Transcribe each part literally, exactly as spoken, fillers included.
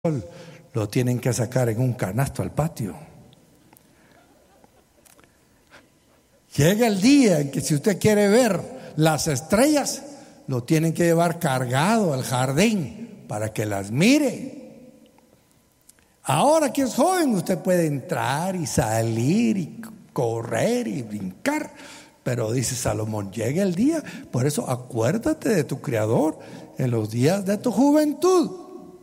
lo tienen que sacar en un canasto al patio. Llega el día en que si usted quiere ver las estrellas, lo tienen que llevar cargado al jardín para que las mire. Ahora que es joven, usted puede entrar y salir y correr y brincar, pero dice Salomón, llega el día, por eso acuérdate de tu Creador en los días de tu juventud.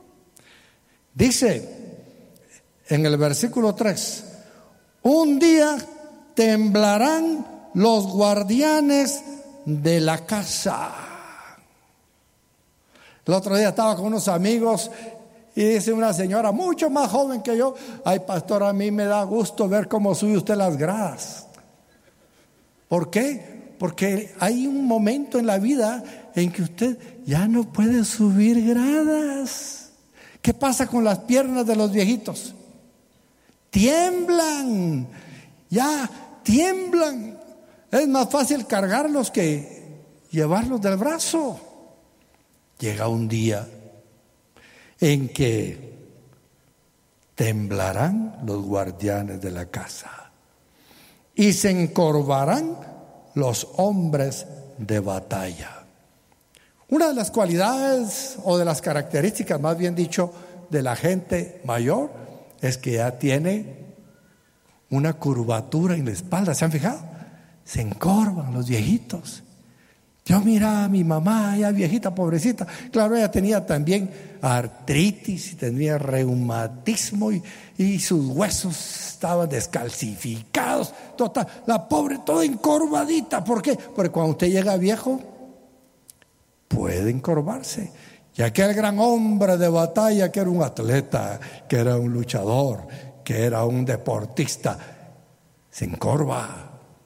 Dice en el versículo tres, un día temblarán los guardianes de la casa. El otro día estaba con unos amigos y dice una señora mucho más joven que yo, ay pastor, a mí me da gusto ver cómo sube usted las gradas. ¿Por qué? Porque hay un momento en la vida en que usted ya no puede subir gradas. ¿Qué pasa con las piernas de los viejitos? Tiemblan, ya tiemblan. Es más fácil cargarlos que llevarlos del brazo. Llega un día en que temblarán los guardianes de la casa y se encorvarán los hombres de batalla. Una de las cualidades o de las características, más bien dicho, de la gente mayor es que ya tiene una curvatura en la espalda. ¿Se han fijado? Se encorvan los viejitos. Yo miraba a mi mamá, ya viejita, pobrecita. Claro, ella tenía también artritis y tenía reumatismo y, y sus huesos estaban descalcificados. Total, la pobre toda encorvadita. ¿Por qué? Porque cuando usted llega viejo, puede encorvarse. Y aquel gran hombre de batalla que era un atleta, que era un luchador, que era un deportista, se encorva.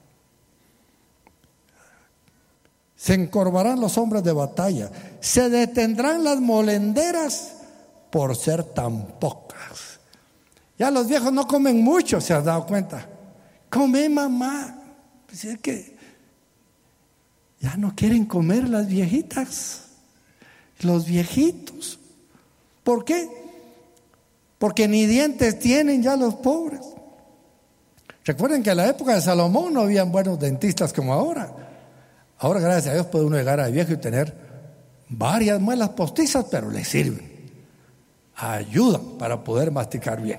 Se encorvarán los hombres de batalla, se detendrán las molenderas por ser tan pocas. Ya los viejos no comen mucho, ¿se has dado cuenta? Come, mamá. Pues es que ya no quieren comer las viejitas, los viejitos. ¿Por qué? Porque ni dientes tienen ya los pobres. Recuerden que en la época de Salomón no habían buenos dentistas como ahora. Ahora, gracias a Dios, puede uno llegar a viejo y tener varias muelas postizas, pero le sirven, ayudan para poder masticar bien.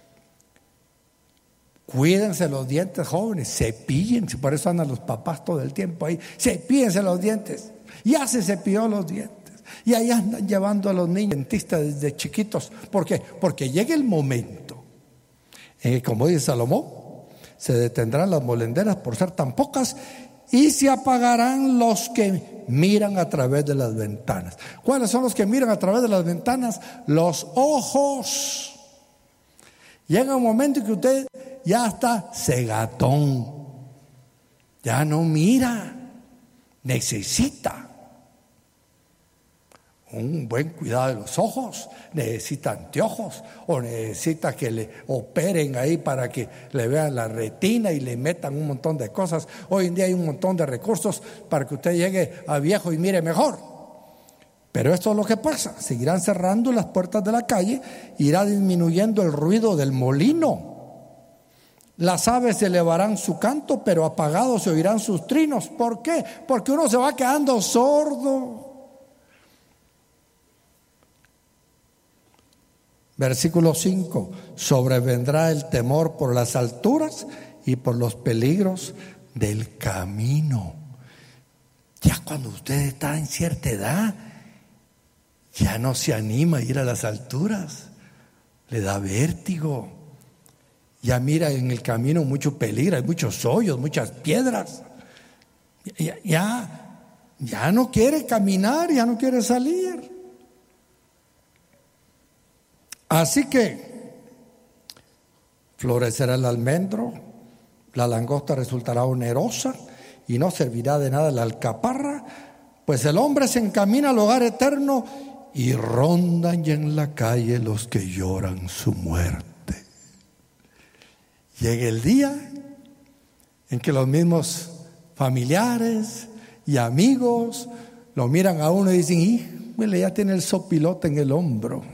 Cuídense los dientes, jóvenes, cepíllense, por eso andan los papás todo el tiempo ahí, cepíllense los dientes. Ya se cepilló los dientes, y ahí andan llevando a los niños dentistas desde chiquitos. ¿Por qué? Porque llega el momento en que, como dice Salomón, se detendrán las molenderas por ser tan pocas y se apagarán los que miran a través de las ventanas. ¿Cuáles son los que miran a través de las ventanas? Los ojos. Llega un momento en que usted ya está cegatón, ya no mira, necesita un buen cuidado de los ojos, necesita anteojos o necesita que le operen ahí para que le vean la retina y le metan un montón de cosas. Hoy en día hay un montón de recursos para que usted llegue a viejo y mire mejor. Pero esto es lo que pasa, seguirán cerrando las puertas de la calle, irá disminuyendo el ruido del molino. Las aves elevarán su canto, pero apagados se oirán sus trinos. ¿Por qué? Porque uno se va quedando sordo. Versículo cinco, sobrevendrá el temor por las alturas y por los peligros del camino. Ya cuando usted está en cierta edad, ya no se anima a ir a las alturas, le da vértigo. Ya mira en el camino mucho peligro, hay muchos hoyos, muchas piedras. Ya, ya, ya no quiere caminar, ya no quiere salir. Así que florecerá el almendro, la langosta resultará onerosa y no servirá de nada la alcaparra, pues el hombre se encamina al hogar eterno y rondan ya en la calle los que lloran su muerte. Llega el día en que los mismos familiares y amigos lo miran a uno y dicen, híjole, ya tiene el sopilote en el hombro.